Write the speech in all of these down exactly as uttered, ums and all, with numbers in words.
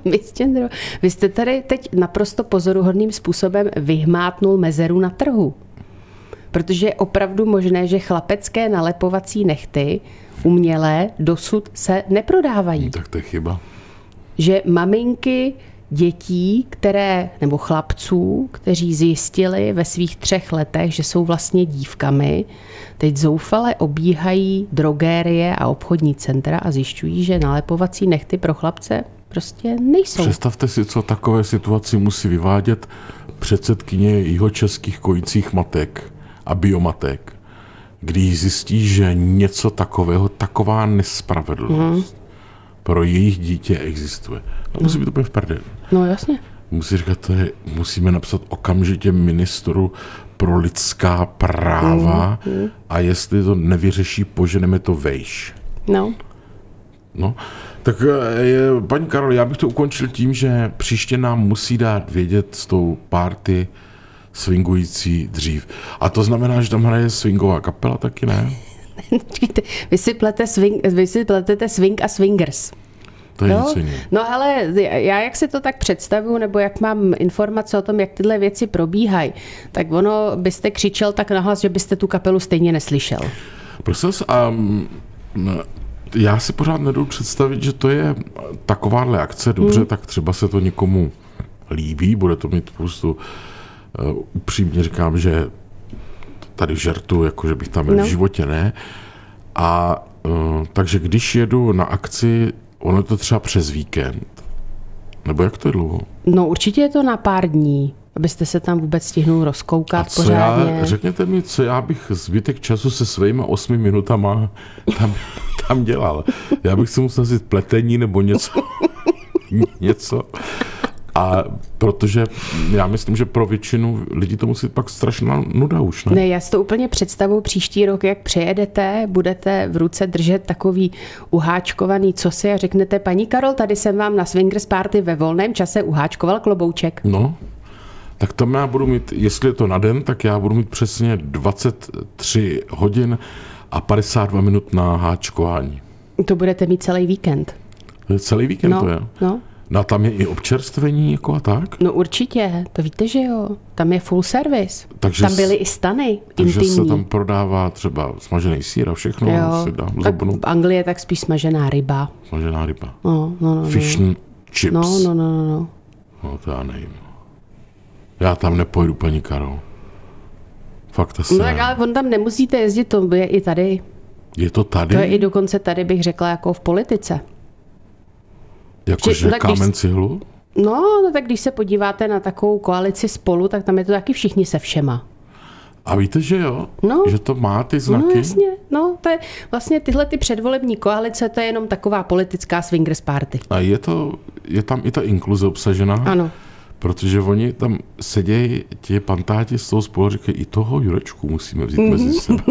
Misgendro. Vy jste tady teď naprosto pozoruhodným způsobem vyhmátnul mezeru na trhu. Protože je opravdu možné, že chlapecké nalepovací nehty umělé dosud se neprodávají. Tak to je chyba. Že maminky dětí, které, nebo chlapců, kteří zjistili ve svých třech letech, že jsou vlastně dívkami, teď zoufale obíhají drogérie a obchodní centra a zjišťují, že nalepovací nehty pro chlapce prostě nejsou. Představte si, co takové situaci musí vyvádět předsedkyně jihočeských kojících matek a biomatek, když zjistí, že něco takového, taková nespravedlnost hmm. pro jejich dítě existuje. No, musí být úplně v prdeli. No jasně. Musí říkat, to je, musíme napsat okamžitě ministru pro lidská práva mm, mm. a jestli to nevyřeší, poženeme to vejš. No. No, tak je, paní Karol, já bych to ukončil tím, že příště nám musí dát vědět s tou party swingující dřív. A to znamená, že tam hraje swingová kapela taky, ne? Vy si, plete swing, vy si pletete swing a swingers. To je no, něco jiného. No ale já jak si to tak představuju, nebo jak mám informace o tom, jak tyhle věci probíhají, tak ono byste křičel tak nahlas, že byste tu kapelu stejně neslyšel. Prosím, a já si pořád nedovedu představit, že to je takováhle akce, dobře, hmm. tak třeba se to někomu líbí, bude to mít prostě, uh, upřímně říkám, že tady žertu, jako že bych tam byl no. v životě, ne. A uh, takže když jedu na akci, ono je to třeba přes víkend, nebo jak to je dlouho? No určitě je to na pár dní, abyste se tam vůbec stihnul rozkoukat a co pořádně. Já, řekněte mi, co já bych zbytek času se svýma osmi minutama tam, tam dělal. Já bych si musel vzít pletení nebo něco. něco. A protože já myslím, že pro většinu lidí to musí pak strašná nuda už, ne? Ne, já si to úplně představuji příští rok, jak přijedete, budete v ruce držet takový uháčkovaný cosi a řeknete, paní Karol, tady jsem vám na swingers party ve volném čase uháčkoval klobouček. No, tak tam já budu mít, jestli je to na den, tak já budu mít přesně dvacet tři hodin a padesát dva minut na háčkování. To budete mít celý víkend. Celý víkend no, to je? No. No a tam je i občerstvení jako a tak? No určitě, to víte, že jo. Tam je full service. Takže tam byly i stany takže intimní. se tam prodává třeba smažený sýr a všechno. Jo, si dám tak v Anglii je tak spíš smažená ryba. Smažená ryba. No, no, no. Fish and chips. No, no, no, no, no. No to já nevím. Já tam nepojdu, paní Karol. Fakt asi. No tak ale on tam nemusíte jezdit, to je i tady. Je to tady? To je i dokonce tady, bych řekla, jako v politice. Jakože kámen cihlu? No, no, tak když se podíváte na takovou koalici Spolu, tak tam je to taky všichni se všema. A víte, že jo? No, že to má ty znaky? No jasně, no, to je vlastně tyhle ty předvolební koalice, to je jenom taková politická swingers party. A je to, je tam i ta inkluze obsažená? Ano. Protože oni tam sedějí, ti pantáti z toho Spolu říkají, i toho Jurečku musíme vzít mm-hmm. mezi sebe.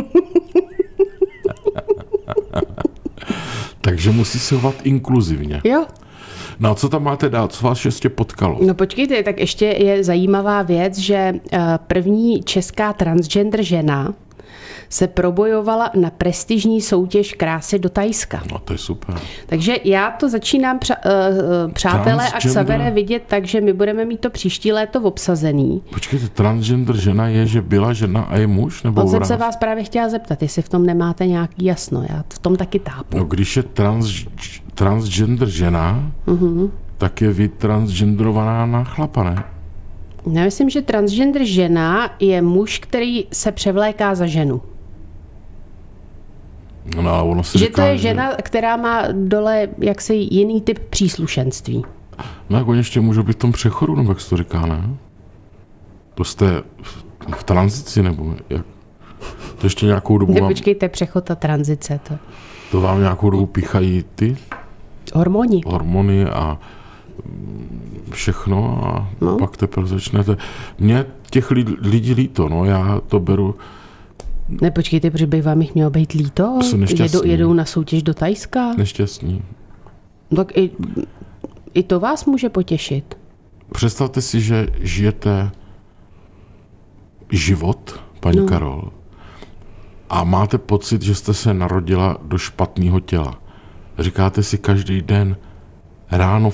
Takže musí se chovat inkluzivně. Jo. No a co tam máte dál? Co vás ještě potkalo? No počkejte, tak ještě je zajímavá věc, že první česká transgender žena se probojovala na prestižní soutěž krásy do Thajska. No to je super. Takže já to začínám, přa, uh, přátelé a Xavere, vidět tak, že my budeme mít to příští léto obsazený. Počkejte, transgender žena je, že byla žena a je muž? Nebo On jsem se vás právě chtěla zeptat, jestli v tom nemáte nějaký jasno. Já v tom taky tápu. No když je trans, transgender žena, uh-huh. tak je vytransgenderovaná na chlapa, ne? Já myslím, že transgender žena je muž, který se převléká za ženu. No, ono se že říká, to je žena, že... která má dole jaksi jiný typ příslušenství. No jak oni ještě můžou být v tom přechodu, nebo jak se to říká, ne? To jste v, v tranzici, nebo jak? To ještě nějakou dobu vám... Nepočkejte, přechod a tranzice. To, to vám nějakou dobu píchají ty? Hormony. Hormony a všechno a no. Pak teprve začnete. Mně těch lidí líto, no, já to beru. Nepočkejte, protože by vám jich mělo být líto? Jedou, jedou na soutěž do Thajska? Nešťastní. Tak i, i to vás může potěšit. Představte si, že žijete život, paní no. Karol, a máte pocit, že jste se narodila do špatného těla. Říkáte si každý den, ráno